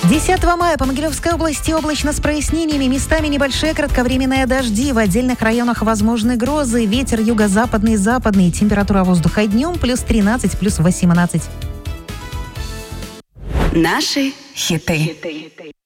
10 мая по Могилевской области облачно с прояснениями. Местами небольшие кратковременные дожди. В отдельных районах возможны грозы. Ветер юго-западный, западный. Температура воздуха днем плюс 13, плюс 18. Наши хиты.